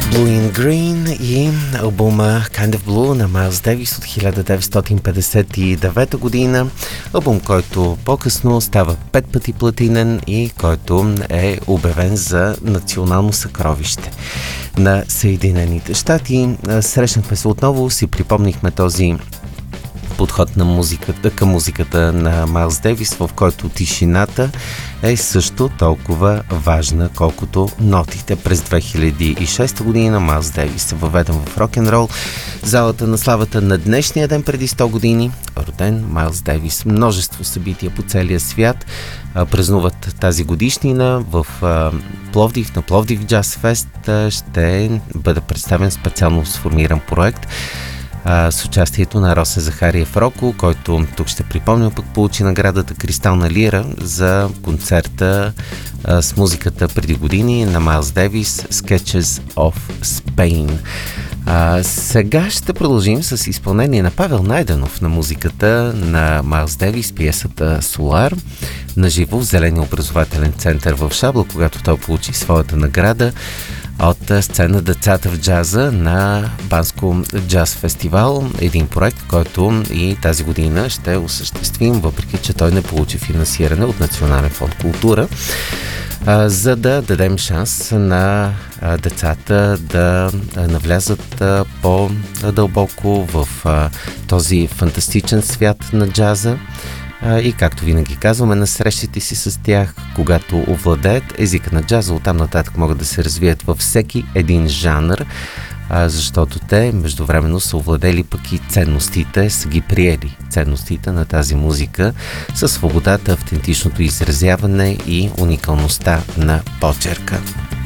Blue in Green и албума Kind of Blue на Майлз Дейвис от 1959 година. Албум, който по-късно става 5 пъти платинен и който е обявен за национално съкровище на Съединените щати. Срещнахме се отново, си припомнихме този подход на музиката, към музиката на Майлз Дейвис, в който тишината е също толкова важна, колкото нотите. През 2006 година Майлз Дейвис е въведен в рок-н-рол залата на славата. На днешния ден преди 100 години роден Майлз Дейвис. Множество събития по целия свят празнуват тази годишнина. В Пловдив, на Пловдив Джаз Фест ще бъде представен специално сформиран проект с участието на Росен Захариев Роко, който тук ще припомня, пък получи наградата Кристална лира за концерта с музиката преди години на Майлз Дейвис Sketches of Spain. Сега ще продължим с изпълнение на Павел Найденов на музиката на Майлз Дейвис, пиесата Солар, наживо в Зеления образователен център в Шабла, когато той получи своята награда от сцена Децата в джаза на Банско джаз фестивал. Един проект, който и тази година ще осъществим, въпреки че той не получи финансиране от Национален фонд култура, за да дадем шанс на децата да навлязат по-дълбоко в този фантастичен свят на джаза. И както винаги казваме, на срещите си с тях, когато овладеят езика на джаза, оттам нататък могат да се развият във всеки един жанр, защото те междувременно са овладели пък и ценностите, са ги приели. Ценностите на тази музика са свободата, автентичното изразяване и уникалността на почерка.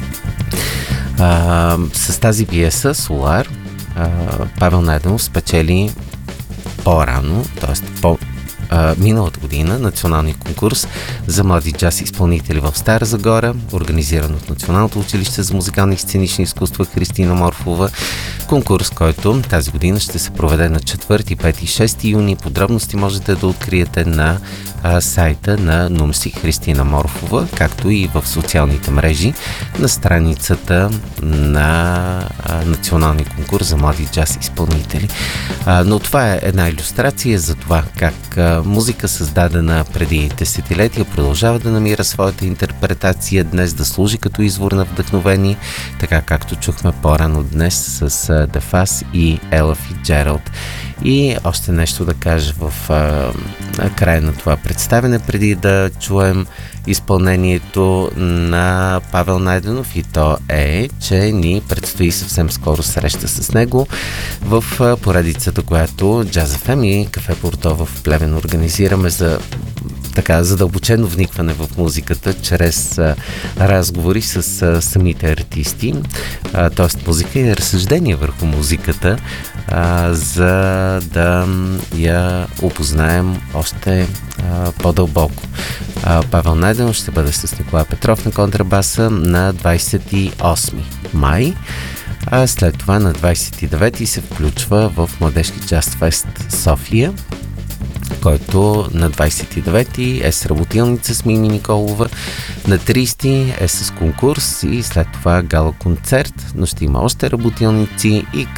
С тази пиеса Солар Павел Найденов спечели по-рано, т.е. миналата година националния конкурс за млади джаз изпълнители в Стара Загора, организиран от Националното училище за музикални и сценични изкуства Христина Морфова. Конкурс, който тази година ще се проведе на 4, 5 и 6 юни. Подробности можете да откриете на сайта на НУМСИ Христина Морфова, както и в социалните мрежи на страницата на националния конкурс за млади джаз изпълнители. Но това е една илюстрация за това как музика, създадена преди десетилетия, продължава да намира своята интерпретация днес, да служи като извор на вдъхновение, така както чухме по-рано днес с The Fuzz и Ella Fitzgerald. И още нещо да кажа в края на това представяне, преди да чуем изпълнението на Павел Найденов, и то е, че ни предстои съвсем скоро среща с него в поредицата, която Jazz FM и Кафе Порто в Плевен организираме за така задълбочено вникване в музиката чрез разговори с самите артисти, т.е. музика и разсъждение върху музиката, за да я опознаем още по-дълбоко. Павел Найденов ще бъде с Николай Петров на контрабаса на 28 май. След това на 29 се включва в Младежки джаз фест София, който на 29-ти е с работилница с Мими Николова, на 30-ти е с конкурс и след това гала концерт, но ще има още работилници и